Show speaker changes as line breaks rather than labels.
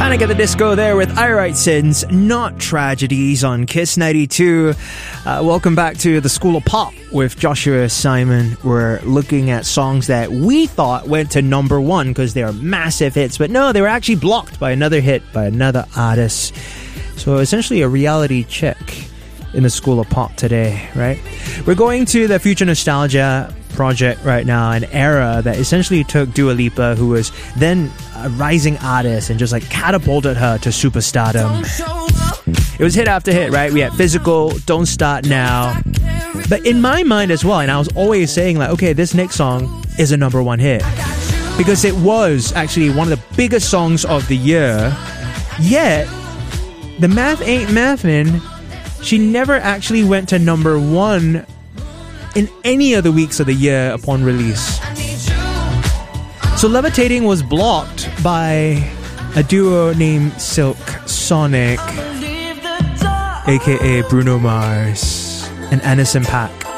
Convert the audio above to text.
Panic at the Disco there with I Write Sins, Not Tragedies on Kiss 92. Welcome back to the School of Pop with Joshua Simon. We're looking at songs that we thought went to number one because they are massive hits, but no, they were actually blocked by another hit by another artist. So essentially a reality check in the School of Pop today, right? We're going to the Future Nostalgia project right now, an era that essentially took Dua Lipa, who was then a rising artist, and just like catapulted her to superstardom. It was hit after hit, right? We had Physical, Don't Start Now. But in my mind as well, and I was always saying like, okay, this next song is a number one hit. Because it was actually one of the biggest songs of the year. Yet, the math ain't mathin'. She never actually went to number one in any of the weeks of the year upon release. So Levitating was blocked by a duo named Silk Sonic, aka Bruno Mars and Anderson .Paak.